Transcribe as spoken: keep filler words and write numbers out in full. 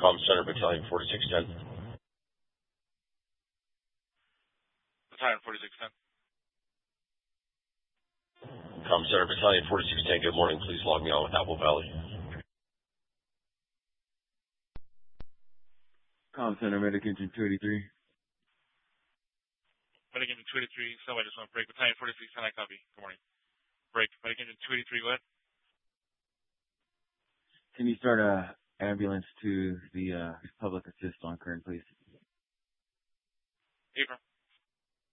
Comm Center, Battalion forty-six ten. Battalion forty-six ten. Comm Center, Battalion forty-six ten, good morning. Please log me on with Apple Valley. Comm Center, Medic Engine two eighty-three. Medic Engine two eighty-three, so I just want to break. Battalion forty-six ten, I copy. Good morning. Break. Medic Engine two eighty-three, go ahead. Can you start a ambulance to the uh, public assist on current, please? April.